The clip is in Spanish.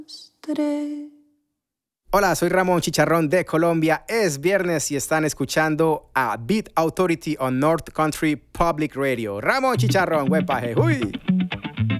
Hola, soy Ramón Chicharrón de Colombia. Es viernes y están escuchando a Beat Authority on North Country Public Radio. Ramón Chicharrón, huepaje, ¡uy!